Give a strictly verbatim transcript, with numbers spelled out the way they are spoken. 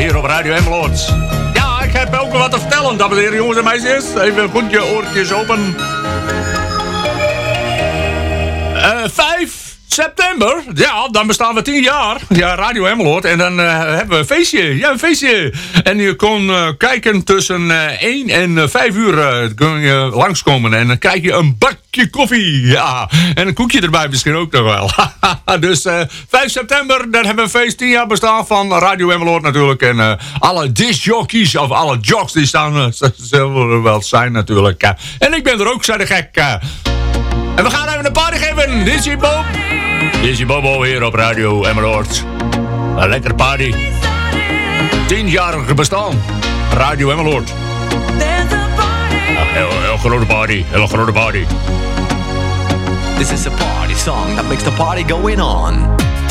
hier op Radio Emmeloord. Ja, ik heb ook wat te vertellen, dames en heren, jongens en meisjes. Even goed je oortjes open. Uh, vijf september, ja, dan bestaan we tien jaar. Ja, Radio Emmeloord. En dan uh, hebben we een feestje. Ja, een feestje. En je kon uh, kijken tussen uh, één en vijf uur uh, kun je langskomen. En dan krijg je een bakje koffie. Ja, en een koekje erbij misschien ook nog wel. Dus uh, vijf september, dan hebben we een feest. tien jaar bestaan van Radio Emmeloord natuurlijk. En uh, alle discjockeys of alle jocks die staan, uh, zullen er wel zijn natuurlijk. Uh, en ik ben er ook, zei de gek. Uh, En we gaan even een party geven. Dit is Bob. Dit is Bobo hier op Radio Emmeloord. Een lekker party. Tienjarige bestaan. Radio Emmeloord. Heel, heel grote party. Heel grote party. This is a party song that makes the party going on.